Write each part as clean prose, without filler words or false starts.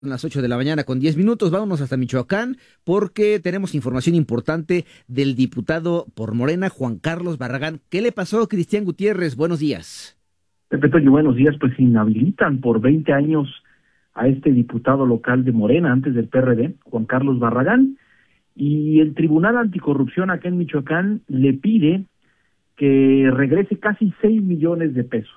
Son las 8 de la mañana con 10 minutos. Vámonos hasta Michoacán porque tenemos información importante del diputado por Morena, Juan Carlos Barragán. ¿Qué le pasó, Cristian Gutiérrez? Buenos días. Pepe Toño, buenos días. Pues inhabilitan por 20 años a este diputado local de Morena, antes del PRD, Juan Carlos Barragán, y el Tribunal Anticorrupción acá en Michoacán le pide que regrese casi 6 millones de pesos.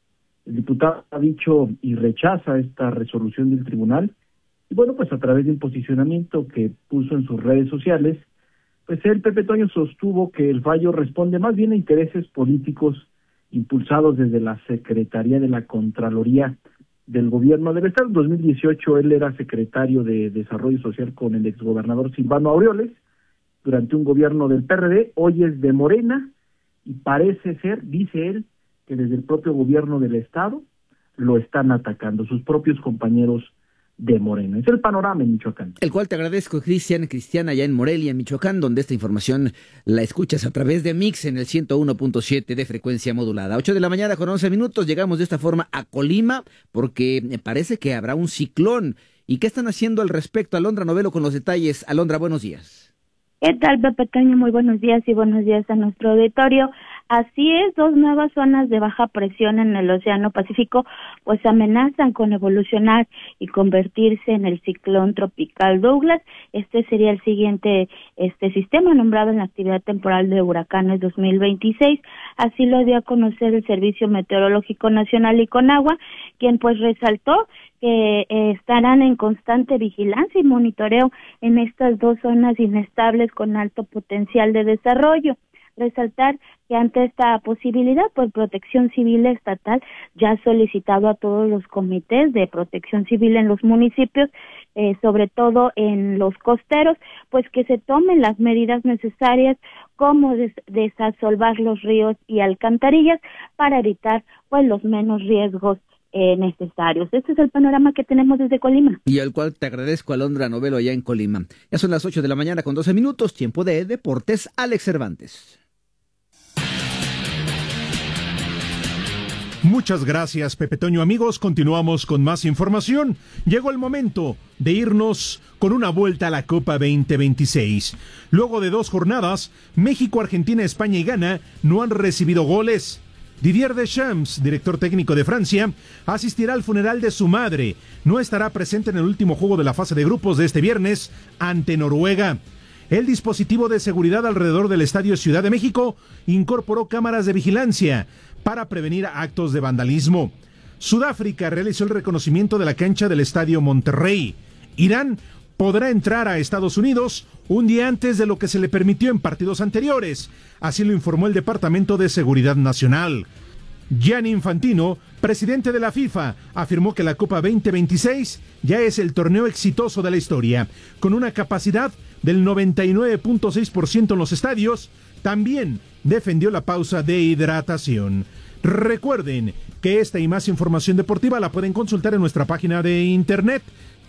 El diputado ha dicho y rechaza esta resolución del tribunal, y bueno, pues a través de un posicionamiento que puso en sus redes sociales, pues él, Pepe Toño, sostuvo que el fallo responde más bien a intereses políticos impulsados desde la Secretaría de la Contraloría del Gobierno del Estado. En 2018 él era secretario de Desarrollo Social con el exgobernador Silvano Aureoles, durante un gobierno del PRD, hoy es de Morena, y parece ser, dice él, que desde el propio gobierno del Estado lo están atacando, sus propios compañeros de Morena. Es el panorama en Michoacán. El cual te agradezco, Cristian, allá en Morelia, Michoacán, donde esta información la escuchas a través de Mix en el 101.7 de frecuencia modulada. 8 de la mañana con 11 minutos, llegamos de esta forma a Colima, porque parece que habrá un ciclón. ¿Y qué están haciendo al respecto? Alondra Novelo con los detalles. Alondra, buenos días. ¿Qué tal, Pepe Toño? Muy buenos días y buenos días a nuestro auditorio. Así es, 2 nuevas zonas de baja presión en el Océano Pacífico pues amenazan con evolucionar y convertirse en el ciclón tropical Douglas. Este sería el siguiente sistema nombrado en la actividad temporal de huracanes 2026. Así lo dio a conocer el Servicio Meteorológico Nacional y Conagua, quien pues resaltó que estarán en constante vigilancia y monitoreo en estas 2 zonas inestables con alto potencial de desarrollo. Resaltar que ante esta posibilidad, pues Protección Civil Estatal ya ha solicitado a todos los comités de protección civil en los municipios, sobre todo en los costeros, pues que se tomen las medidas necesarias como desasolvar los ríos y alcantarillas para evitar pues los menos riesgos necesarios. Este es el panorama que tenemos desde Colima. Y al cual te agradezco, Alondra Novelo, allá en Colima. Ya son las 8 de la mañana con 12 minutos, tiempo de deportes. Alex Cervantes. Muchas gracias, Pepe Toño. Amigos, continuamos con más información. Llegó el momento de irnos con una vuelta a la Copa 2026. Luego de 2 jornadas, México, Argentina, España y Ghana no han recibido goles. Didier Deschamps, director técnico de Francia, asistirá al funeral de su madre. No estará presente en el último juego de la fase de grupos de este viernes ante Noruega. El dispositivo de seguridad alrededor del Estadio Ciudad de México incorporó cámaras de vigilancia para prevenir actos de vandalismo. Sudáfrica realizó el reconocimiento de la cancha del Estadio Monterrey. Irán podrá entrar a Estados Unidos un día antes de lo que se le permitió en partidos anteriores. Así lo informó el Departamento de Seguridad Nacional. Gianni Infantino, presidente de la FIFA, afirmó que la Copa 2026 ya es el torneo exitoso de la historia, con una capacidad del 99.6% en los estadios. También defendió la pausa de hidratación. Recuerden que esta y más información deportiva la pueden consultar en nuestra página de internet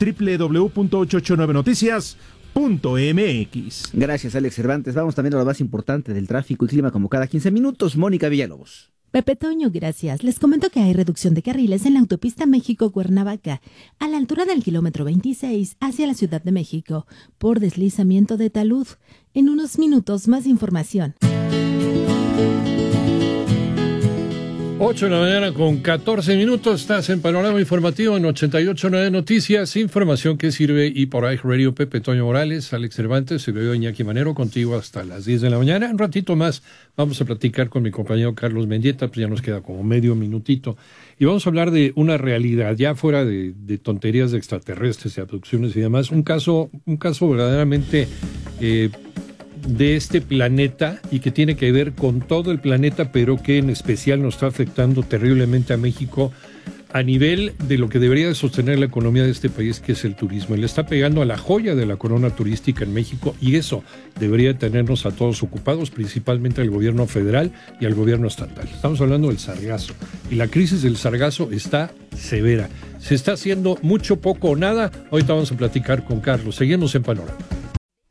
www.889noticias.mx. Gracias, Alex Cervantes. Vamos también a lo más importante del tráfico y clima como cada 15 minutos. Mónica Villalobos. Pepe Toño, gracias. Les comento que hay reducción de carriles en la autopista México-Cuernavaca, a la altura del kilómetro 26 hacia la Ciudad de México, por deslizamiento de talud. En unos minutos, más información. 8 de la mañana con 14 minutos, estás en Panorama Informativo en 88.9 Noticias, información que sirve y por ahí Radio. Pepe Toño Morales, Alex Cervantes, se veo Iñaki Manero contigo hasta las 10 de la mañana. Un ratito más vamos a platicar con mi compañero Carlos Mendieta, pues ya nos queda como medio minutito, y vamos a hablar de una realidad, ya fuera de tonterías de extraterrestres, de abducciones y demás, un caso verdaderamente de este planeta y que tiene que ver con todo el planeta, pero que en especial nos está afectando terriblemente a México a nivel de lo que debería de sostener la economía de este país, que es el turismo. Y le está pegando a la joya de la corona turística en México, y eso debería de tenernos a todos ocupados, principalmente al gobierno federal y al gobierno estatal. Estamos hablando del sargazo, y la crisis del sargazo está severa. Se está haciendo mucho, poco o nada. Ahorita vamos a platicar con Carlos. Seguimos en Panorama.